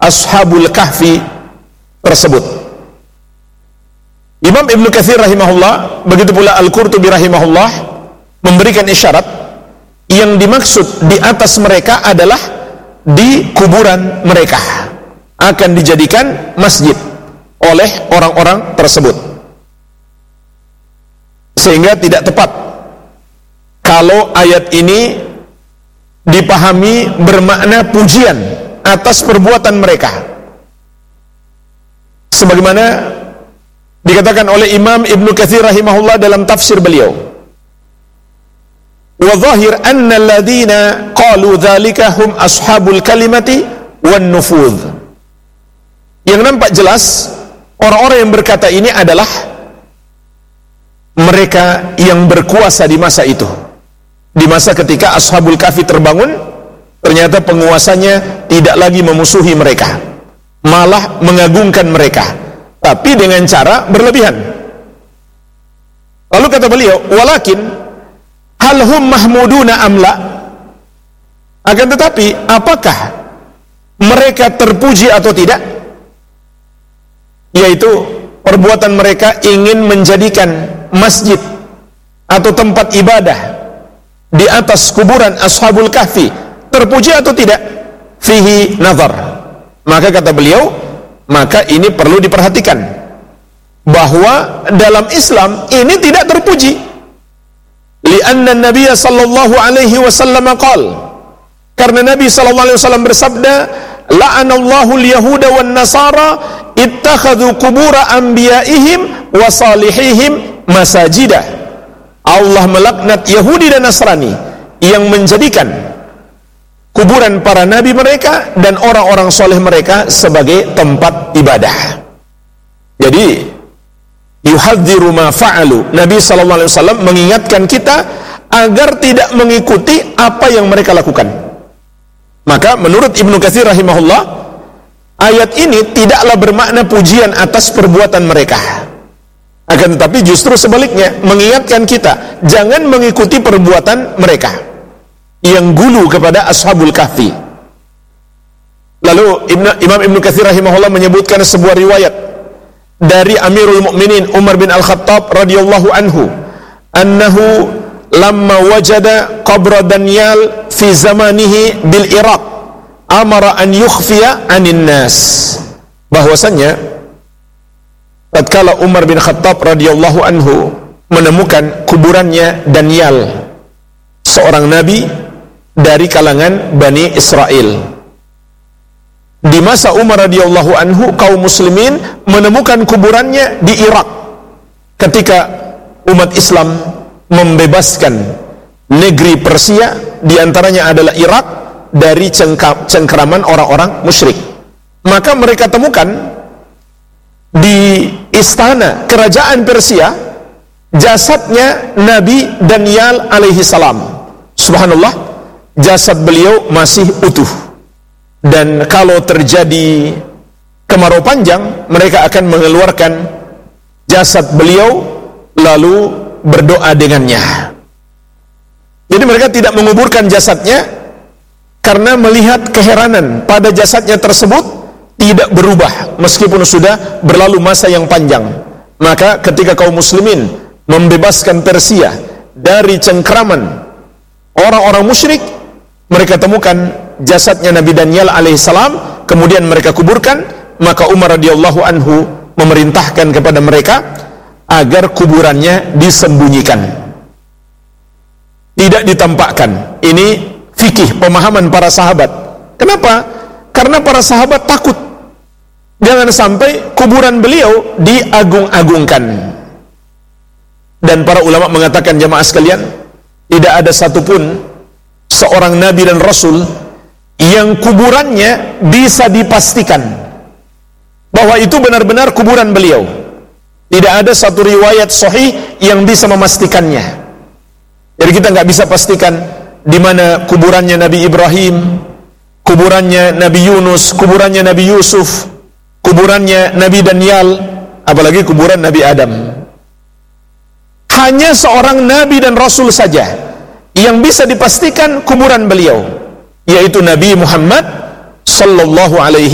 Ashabul Kahfi tersebut. Imam Ibnu Katsir rahimahullah, begitu pula Al-Qurtubi rahimahullah, memberikan isyarat yang dimaksud di atas mereka adalah di kuburan mereka akan dijadikan masjid oleh orang-orang tersebut. Sehingga tidak tepat kalau ayat ini dipahami bermakna pujian atas perbuatan mereka, sebagaimana dikatakan oleh Imam Ibnu Katsir rahimahullah dalam tafsir beliau, wa zahir anna alladhina qalu dzalika hum ashabul kalimati wan nufudh. Yang nampak jelas orang-orang yang berkata ini adalah mereka yang berkuasa di masa itu. Di masa ketika Ashabul Kahfi terbangun, ternyata penguasanya tidak lagi memusuhi mereka, malah mengagungkan mereka, tapi dengan cara berlebihan. Lalu kata beliau, walakin hal hum mahmuduna amla, akan tetapi apakah mereka terpuji atau tidak? Yaitu perbuatan mereka ingin menjadikan masjid atau tempat ibadah di atas kuburan Ashabul Kahfi terpuji atau tidak? Fihi nazar. Maka kata beliau, maka ini perlu diperhatikan bahwa dalam Islam ini tidak terpuji. Lianna Nabi sallallahu alaihi wasallam qala, karena Nabi sallallahu alaihi wasallam bersabda, la'anallahu al-yahuda wan nasara ittakhadhu qubura anbiya'ihim wa salihihim masajidah. Allah melaknat Yahudi dan Nasrani yang menjadikan kuburan para nabi mereka dan orang-orang soleh mereka sebagai tempat ibadah. Jadi yuhadziru ma fa'alu. Nabi sallallahu alaihi wasallam mengingatkan kita agar tidak mengikuti apa yang mereka lakukan. Maka menurut Ibnu Katsir rahimahullah, ayat ini tidaklah bermakna pujian atas perbuatan mereka. Akan tetapi justru sebaliknya, mengingatkan kita jangan mengikuti perbuatan mereka yang gulu kepada Ashabul Kahfi. Lalu Imam Ibnu Katsir rahimahullah menyebutkan sebuah riwayat dari Amirul Mukminin Umar bin Al-Khattab radhiyallahu anhu, annahu lamma wajada qabra Danyal fi zamanihi bil Iraq amara an yukhfiya 'anin nas. Bahwasanya tatkala Umar bin Khattab radhiyallahu anhu menemukan kuburannya Danyal, seorang nabi dari kalangan Bani Israel. Di masa Umar radhiyallahu anhu, kaum muslimin menemukan kuburannya di Irak ketika umat Islam membebaskan negeri Persia, diantaranya adalah Irak, dari cengkeraman orang-orang musyrik. Maka mereka temukan di istana kerajaan Persia jasadnya Nabi Danyal alaihi salam. Subhanallah, jasad beliau masih utuh. Dan kalau terjadi kemarau panjang, mereka akan mengeluarkan jasad beliau lalu berdoa dengannya. Jadi mereka tidak menguburkan jasadnya karena melihat keheranan pada jasadnya tersebut tidak berubah meskipun sudah berlalu masa yang panjang. Maka ketika kaum muslimin membebaskan Persia dari cengkraman orang-orang musyrik, mereka temukan jasadnya Nabi Danyal alaihissalam, kemudian mereka kuburkan. Maka Umar radhiyallahu anhu memerintahkan kepada mereka agar kuburannya disembunyikan, tidak ditampakkan. Ini fikih pemahaman para sahabat. Kenapa? Karena para sahabat takut jangan sampai kuburan beliau diagung-agungkan. Dan para ulama mengatakan, jamaah sekalian, tidak ada satupun seorang nabi dan rasul yang kuburannya bisa dipastikan bahwa itu benar-benar kuburan beliau. Tidak ada satu riwayat sahih yang bisa memastikannya. Jadi kita nggak bisa pastikan di mana kuburannya Nabi Ibrahim, kuburannya Nabi Yunus, kuburannya Nabi Yusuf, kuburannya Nabi Danyal, apalagi kuburan Nabi Adam. Hanya seorang nabi dan rasul saja yang bisa dipastikan kuburan beliau, yaitu Nabi Muhammad sallallahu alaihi